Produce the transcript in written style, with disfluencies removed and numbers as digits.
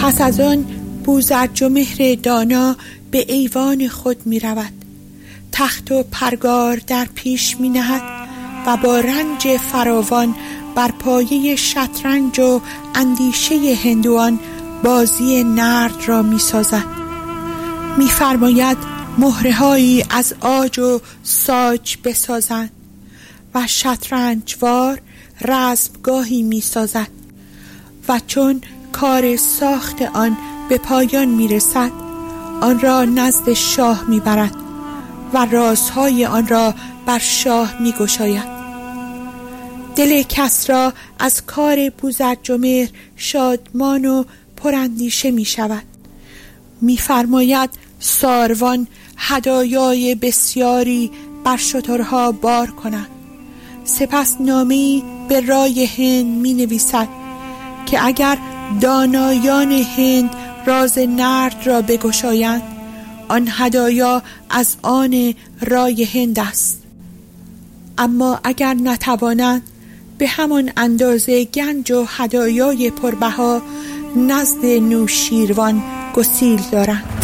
پس از آن بوزرجمهر دانا به ایوان خود می رود، تخت و پرگار در پیش می نهد و با رنج فراوان بر پایه شطرنج و اندیشه هندوان بازی نرد را می سازد. می فرماید مهرهایی از عاج و ساج بسازند و شطرنجوار رزمگاهی می سازد و چون کار ساخت آن به پایان می رسد آن را نزد شاه می برد و رازهای آن را بر شاه می گشاید. دل کسری از کار بوزرجمهر شادمان و پراندیشه می شود. می فرماید ساروان هدایای بسیاری بر شترها بار کنند. سپس نامه‌ای به رای هند می نویسد که اگر دانایان هند راز نرد را بگشایند آن هدایا از آن رای هند است، اما اگر نتوانند به همان اندازه گنج و هدایای پربها نزد نوشیروان گسیل دارند.